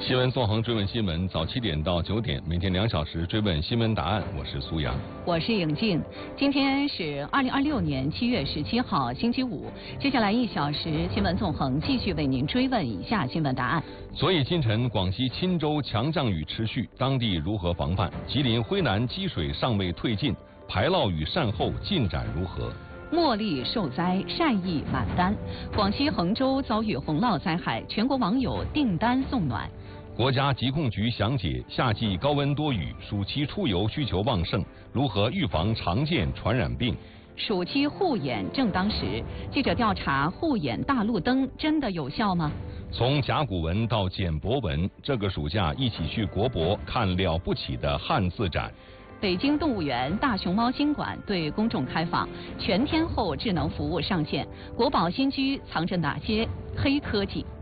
新闻纵横追问新闻，早7点到9点，每天2小时追问新闻答案。我是苏阳， 我是颖静。今天是2026年7月17号，星期五。接下来1小时，新闻纵横继续为您追问以下新闻答案。 所以今晨广西钦州强降雨持续，当地如何防范？吉林徽南积水尚未退尽，排涝雨善后进展如何？ 茉莉受灾，善意满单。广西衡州遭遇洪涝灾害，全国网友订单送暖。 国家疾控局详解：夏季高温多雨，暑期出游需求旺盛，如何预防常见传染病？ 暑期护眼正当时，记者调查护眼大路灯真的有效吗？ 从甲骨文到简帛文，这个暑假一起去国博看了不起的汉字展。 北京动物园大熊猫新馆对公众开放，全天候智能服务上线。国宝新居藏着哪些黑科技？